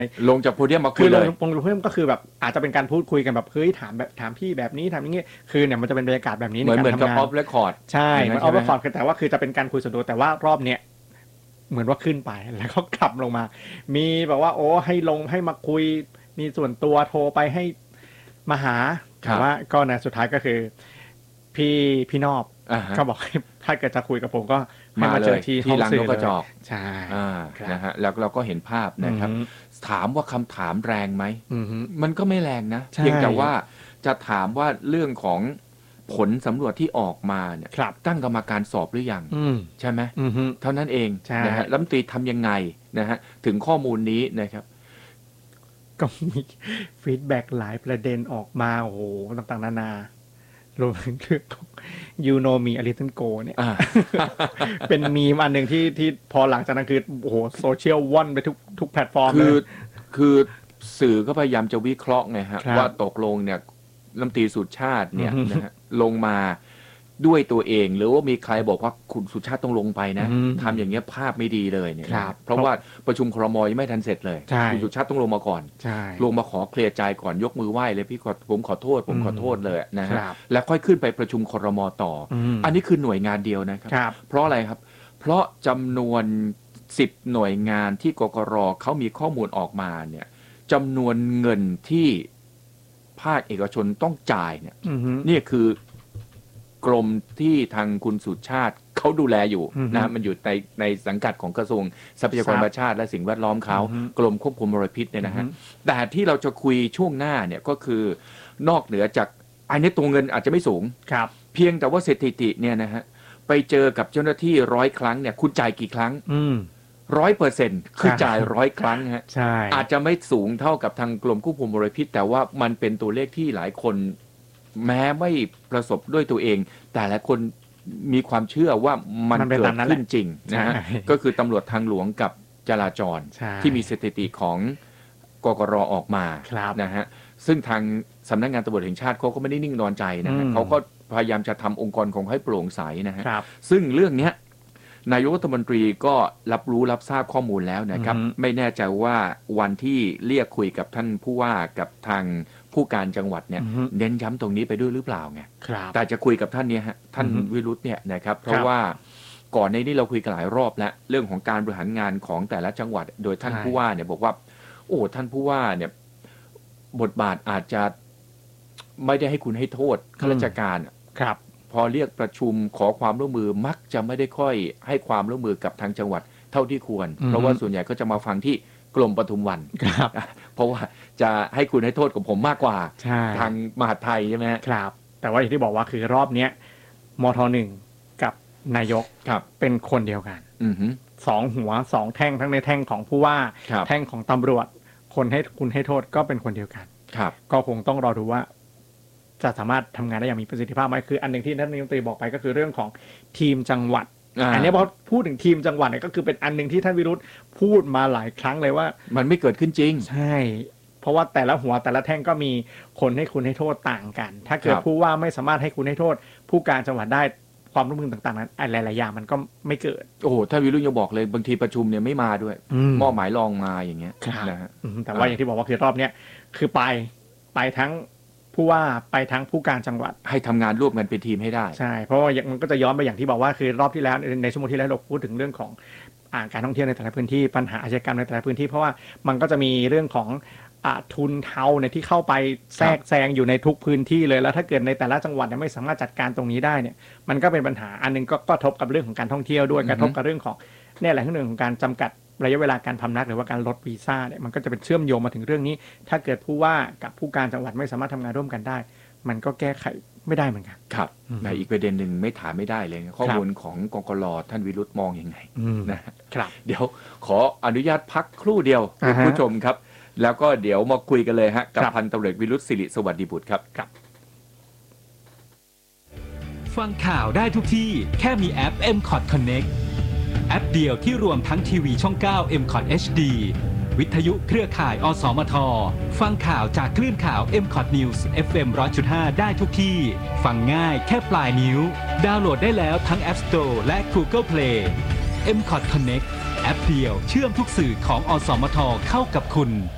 ลงจากโพเดียมมาคุคืยเลยลงโพเดียมก็คือแบบอาจจะเป็นการพูดคุยกันแบบเฮ้ยถามพี่แบบนี้ทำอย่างงี้คือเนี่ยมันจะเป็นบรรยากาศแบบนี้ในการทำงานเหมือนกับออฟเรคคอร์ดใช่มันออฟเรคคอร์ดแต่ว่าคือจะเป็นการคุยส่วนตัวแต่ว่ารอบเนี้ยเหมือนว่าขึ้นไปแล้วก็กลับลงมามีแบบว่าโอ้ให้ลงให้มาคุยมีส่วนตัวโทรไปให้มาหาแต่ว่าก็นะสุดท้ายก็คือพี่นอบก็บอกถ้าเกิดจะคุยกับผมก็ให้มาเจอที่ห้องสื่อเลยใช่นะฮะแล้วเราก็เห็นภาพนะครับถามว่าคำถามแรงไหมมันก็ไม่แรงนะเพียงแต่ว่าจะถามว่าเรื่องของผลสำรวจที่ออกมาเนี่ยตั้งกรรมการสอบหรือยังใช่ไหมเท่านั้นเองนะฮะรัฐมนตรีทำยังไงนะฮะถึงข้อมูลนี้นะครับก็มีฟีดแบ็กหลายประเด็นออกมาโอ้โหต่างๆนานารวมถึงเรื่องของ You Know Me A Little Go เนี่ยเป็นมีมอันหนึ่งที่พอหลังจากนั้นคือโอ้โหโซเชียลว่อนไปทุกแพลตฟอร์มเลยคือสื่อก็พยายามจะวิเคราะห์ไงฮะว่าตกลงเนี่ยรัฐมนตรีสุชาติเนี่ยนะฮะลงมาด้วยตัวเองหรือว่ามีใครบอกว่าคุณสุชาติต้องลงไปนะทำอย่างเงี้ยภาพไม่ดีเลยเนี่ยเพราะว่าประชุมครม.ยังไม่ทันเสร็จเลยคุณสุชาติต้องลงมาก่อนลงมาขอเคลียร์ใจก่อนยกมือไหว้เลยพี่ผมขอโทษเลยนะฮะแล้วค่อยขึ้นไปประชุมครม.ต่ออันนี้คือหน่วยงานเดียวนะครับเพราะอะไรครับเพราะจำนวน10หน่วยงานที่กกร.เขามีข้อมูลออกมาเนี่ยจำนวนเงินที่ภาคเอกชนต้องจ่ายเนี่ยนี่คือกรมที่ทางคุณสุชาติเขาดูแลอยู่นะมันอยู่ในสังกัดของกระทรวงทรัพยากรธรรมชาติและสิ่งแวดล้อมเขากรมควบคุมมลพิษเนี่ยนะฮะแต่ที่เราจะคุยช่วงหน้าเนี่ยก็คือนอกเหนือจากอันนี้ตัวเงินอาจจะไม่สูงเพียงแต่ว่าสถิติเนี่ยนะฮะไปเจอกับเจ้าหน้าที่100 ครั้งเนี่ยคุณจ่ายกี่ครั้ง100%คือจ่าย100 ครั้งฮะอาจจะไม่สูงเท่ากับทางกรมควบคุมมลพิษแต่ว่ามันเป็นตัวเลขที่หลายคนแม้ไม่ประสบด้วยตัวเองแต่หลายคนมีความเชื่อว่ามันเกิดขึ้นจริงนะฮะก็คือตำรวจทางหลวงกับจราจรที่มีสถิติของกกร.ออกมานะฮะซึ่งทางสำนักงานตำรวจแห่งชาติเขาก็ไม่ได้นิ่งนอนใจนะฮะเขาก็พยายามจะทำองค์กรของให้โปร่งใสนะฮะซึ่งเรื่องนี้นายกรัฐมนตรีก็รับรู้รับทราบข้อมูลแล้วนะครับไม่แน่ใจว่าวันที่เรียกคุยกับท่านผู้ว่ากับทางผู้การจังหวัดเนี่ยเน้นย้ำตรงนี้ไปด้วยหรือเปล่าไงแต่จะคุยกับท่านเนี่ยฮะท่านวิรุธเนี่ยนะครับเพราะว่าก่อนในนี้เราคุยกันหลายรอบแล้วเรื่องของการบริหารงานของแต่ละจังหวัดโดยท่านผู้ว่าเนี่ยบอกว่าโอ้ท่านผู้ว่าเนี่ยบทบาทอาจจะไม่ได้ให้คุณให้โทษข้าราชการครับพอเรียกประชุมขอความร่วมมือมักจะไม่ได้ค่อยให้ความร่วมมือกับทางจังหวัดเท่าที่ควรเพราะว่าส่วนใหญ่ก็จะมาฟังที่กรมปทุมวันเพราะว่าจะให้คุณให้โทษกับผมมากกว่าทางมหาดไทยใช่ไหมครับแต่ว่าอย่างที่บอกว่าคือรอบเนี้ยมท.1กับนายกเป็นคนเดียวกัน2 หัว2 แท่งทั้งในแท่งของผู้ว่าแท่งของตำรวจคนให้คุณให้โทษก็เป็นคนเดียวกันก็คงต้องรอดูว่าจะสามารถทำงานได้อย่างมีประสิทธิภาพไหมคืออันหนึ่งที่ท่านนายกรัฐมนตรีบอกไปก็คือเรื่องของทีมจังหวัดอันนี้พอพูดถึงทีมจังหวัดเนี่ยก็คือเป็นอันหนึ่งที่ท่านวิรุธพูดมาหลายครั้งเลยว่ามันไม่เกิดขึ้นจริงใช่เพราะว่าแต่ละหัวแต่ละแท่งก็มีคนให้คุณให้โทษต่างกันถ้าเกิดผู้ว่าไม่สามารถให้คุณให้โทษผู้การจังหวัดได้ความร่วมมือต่างๆนั้นหลายๆอย่างมันก็ไม่เกิดโอ้โหท่านวิรุธยังบอกเลยบางทีประชุมเนี่ยไม่มาด้วยมอบหมายรองมาอย่างเงี้ยนะฮะแต่ว่าอย่างที่บอกว่าคือรอบเนี้ยคือไปทั้งผู้ว่าไปทั้งผู้การจังหวัดให้ทำงานร่วมกันเป็นทีมให้ได้ใช่เพราะว่ามันก็จะย้อนไปอย่างที่บอกว่าคือรอบที่แล้วในชั่วโมงที่แล้วเราพูดถึงเรื่องของการท่องเที่ยวในแต่ละพื้นที่ปัญหาอาชญากรรมในแต่ละพื้นที่เพราะว่ามันก็จะมีเรื่องของทุนเทาเนี่ยที่เข้าไปแทรกแซงอยู่ในทุกพื้นที่เลยแล้วถ้าเกิดในแต่ละจังหวัดไม่สามารถจัดการตรงนี้ได้เนี่ยมันก็เป็นปัญหาอันนึงก็กระทบกับเรื่องของการท่องเที่ยวด้วยกระทบกับเรื่องของเนี่ยแหละเรื่องของการจำกัดระยะเวลาการพำนักหรือว่าการลดวีซ่าเนี่ยมันก็จะเป็นเชื่อมโยงมาถึงเรื่องนี้ถ้าเกิดผู้ว่ากับผู้การจังหวัดไม่สามารถทำงานร่วมกันได้มันก็แก้ไขไม่ได้เหมือนกันครับในอีกประเด็นหนึ่งไม่ถามไม่ได้เลยข้อมูลของกกร.ท่านวิรุธมองยังไงนะครับเดี๋ยวขออนุญาตพักครู่เดียวคุณผู้ชมครับแล้วก็เดี๋ยวมาคุยกันเลยฮะกับพันตำรวจวิรุธศิริสวัสดิบุตรครับฟังข่าวได้ทุกที่แค่มีแอป MCOT Connect แอปเดียวที่รวมทั้งทีวีช่อง 9 MCOT HD วิทยุเครือข่ายอสมทฟังข่าวจากคลื่นข่าว MCOT News FM 100.5 ได้ทุกที่ฟังง่ายแค่ปลายนิ้วดาวน์โหลดได้แล้วทั้ง App Store และ Google Play MCOT Connect แอปเดียวเชื่อมทุกสื่อของอสมทเข้ากับคุณ